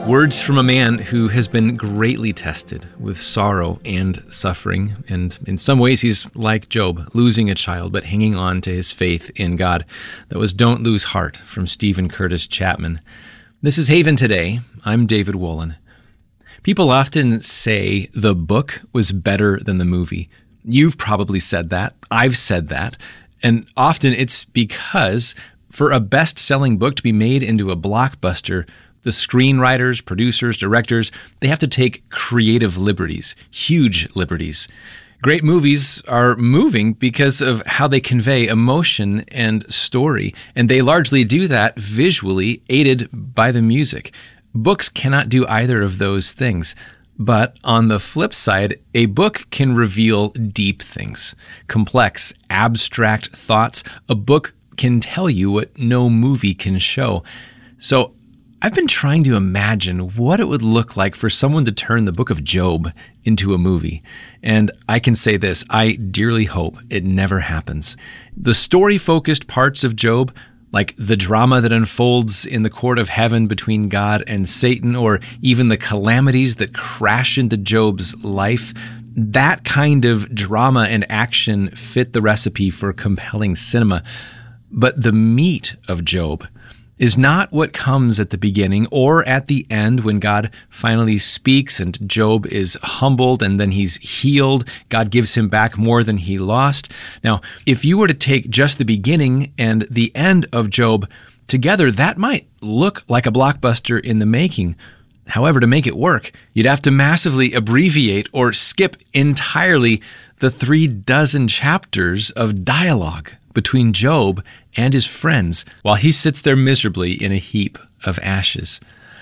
Words from a man who has been greatly tested with sorrow and suffering, and in some ways he's like Job, losing a child but hanging on to his faith in God. That was Don't Lose Heart from Stephen Curtis Chapman. This is Haven Today. I'm David Wolin. People often say the book was better than the movie. You've probably said that. I've said that. And often it's because for a best-selling book to be made into a blockbuster, the screenwriters, producers, directors, they have to take creative liberties, huge liberties. Great movies are moving because of how they convey emotion and story, and they largely do that visually, aided by the music. Books cannot do either of those things. But on the flip side, a book can reveal deep things, complex, abstract thoughts. A book can tell you what no movie can show. So I've been trying to imagine what it would look like for someone to turn the book of Job into a movie. And I can say this, I dearly hope it never happens. The story-focused parts of Job, like the drama that unfolds in the court of heaven between God and Satan, or even the calamities that crash into Job's life, that kind of drama and action fit the recipe for compelling cinema. But the meat of Job is not what comes at the beginning or at the end when God finally speaks and Job is humbled and then he's healed. God gives him back more than he lost. Now, if you were to take just the beginning and the end of Job together, that might look like a blockbuster in the making. However, to make it work, you'd have to massively abbreviate or skip entirely the 36 chapters of dialogue between Job and his friends while he sits there miserably in a heap of ashes.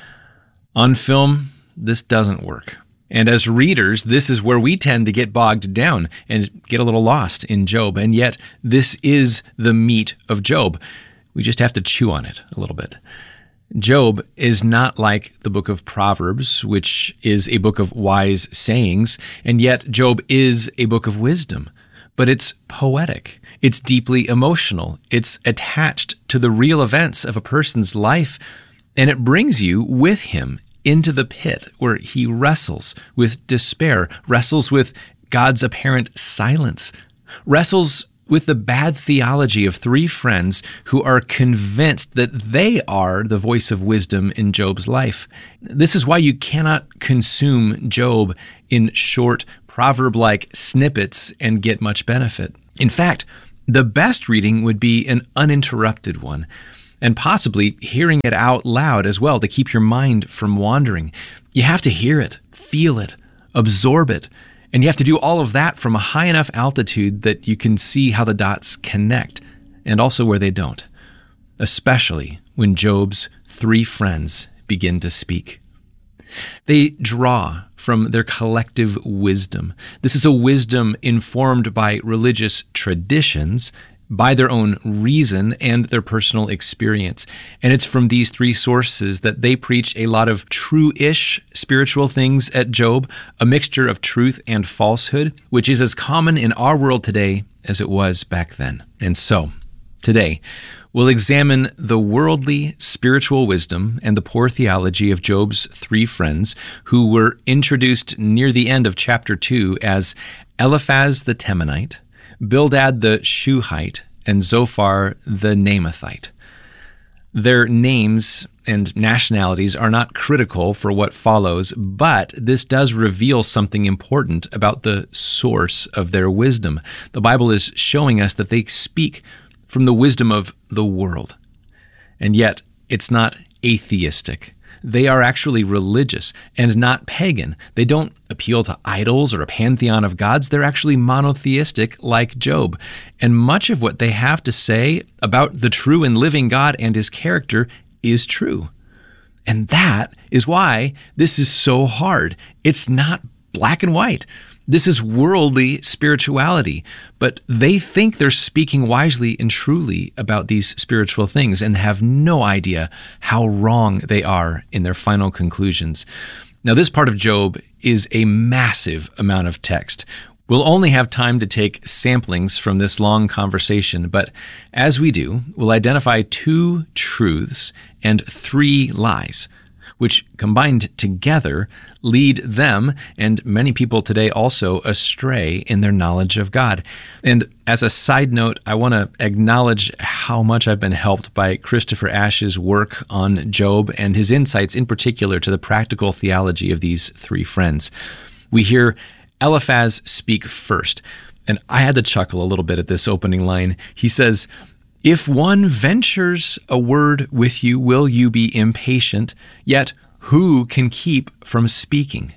On film, this doesn't work. And as readers, this is where we tend to get bogged down and get a little lost in Job. And yet, this is the meat of Job. We just have to chew on it a little bit. Job is not like the book of Proverbs, which is a book of wise sayings, and yet Job is a book of wisdom. But it's poetic. It's deeply emotional. It's attached to the real events of a person's life, and it brings you with him into the pit where he wrestles with despair, wrestles with God's apparent silence, wrestles with the bad theology of three friends who are convinced that they are the voice of wisdom in Job's life. This is why you cannot consume Job in short, proverb-like snippets and get much benefit. In fact, the best reading would be an uninterrupted one, and possibly hearing it out loud as well to keep your mind from wandering. You have to hear it, feel it, absorb it, and you have to do all of that from a high enough altitude that you can see how the dots connect, and also where they don't, especially when Job's three friends begin to speak. They draw from their collective wisdom. This is a wisdom informed by religious traditions, by their own reason and their personal experience. And it's from these three sources that they preach a lot of true-ish spiritual things at Job, a mixture of truth and falsehood, which is as common in our world today as it was back then. And so, today, we'll examine the worldly spiritual wisdom and the poor theology of Job's three friends who were introduced near the end of chapter 2 as Eliphaz the Temanite, Bildad the Shuhite, and Zophar the Naamathite. Their names and nationalities are not critical for what follows, but this does reveal something important about the source of their wisdom. The Bible is showing us that they speak from the wisdom of the world. And yet, it's not atheistic. They are actually religious and not pagan. They don't appeal to idols or a pantheon of gods. They're actually monotheistic like Job. And much of what they have to say about the true and living God and his character is true. And that is why this is so hard. It's not black and white. This is worldly spirituality, but they think they're speaking wisely and truly about these spiritual things and have no idea how wrong they are in their final conclusions. Now, this part of Job is a massive amount of text. We'll only have time to take samplings from this long conversation, but as we do, we'll identify 2 truths and 3 lies. which combined together lead them and many people today also astray in their knowledge of God. And as a side note, I want to acknowledge how much I've been helped by Christopher Ash's work on Job and his insights in particular to the practical theology of these three friends. We hear Eliphaz speak first, and I had to chuckle a little bit at this opening line. He says, "If one ventures a word with you, will you be impatient? Yet who can keep from speaking?"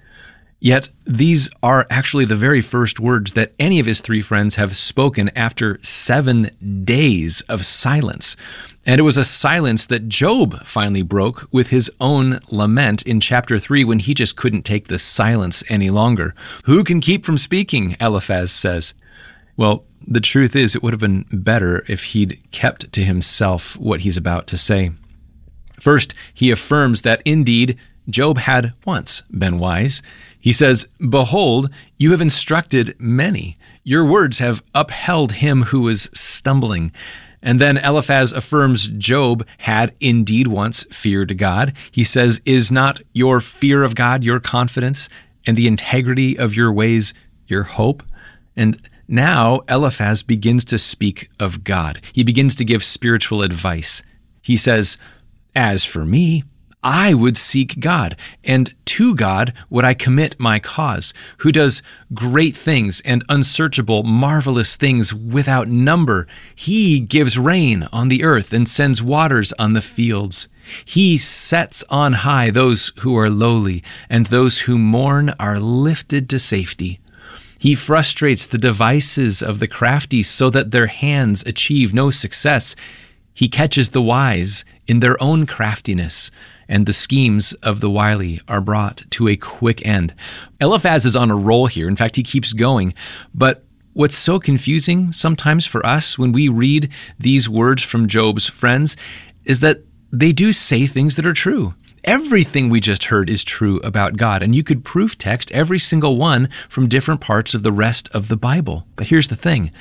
Yet these are actually the very first words that any of his three friends have spoken after 7 days of silence. And it was a silence that Job finally broke with his own lament in chapter 3 when he just couldn't take the silence any longer. "Who can keep from speaking?" Eliphaz says. Well, the truth is it would have been better if he'd kept to himself what he's about to say. First, he affirms that indeed Job had once been wise. He says, "Behold, you have instructed many. Your words have upheld him who was stumbling." And then Eliphaz affirms Job had indeed once feared God. He says, "Is not your fear of God your confidence, and the integrity of your ways your hope?" And now Eliphaz begins to speak of God. He begins to give spiritual advice. He says, "As for me, I would seek God, and to God would I commit my cause, who does great things and unsearchable, marvelous things without number. He gives rain on the earth and sends waters on the fields. He sets on high those who are lowly, and those who mourn are lifted to safety. He frustrates the devices of the crafty so that their hands achieve no success. He catches the wise in their own craftiness, and the schemes of the wily are brought to a quick end." Eliphaz is on a roll here. In fact, he keeps going. But what's so confusing sometimes for us when we read these words from Job's friends is that they do say things that are true. Everything we just heard is true about God, and you could proof text every single one from different parts of the rest of the Bible. But here's the thing.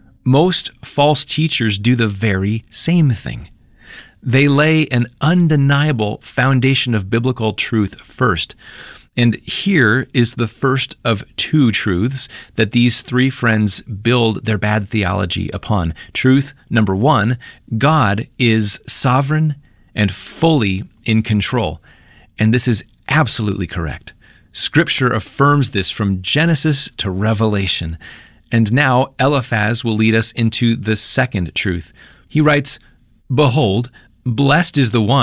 Most false teachers do the very same thing. They lay an undeniable foundation of biblical truth first. And here is the first of two truths that these three friends build their bad theology upon. Truth number one, God is sovereign and fully in control. And this is absolutely correct. Scripture affirms this from Genesis to Revelation. And now Eliphaz will lead us into the second truth. He writes, "Behold, blessed is the one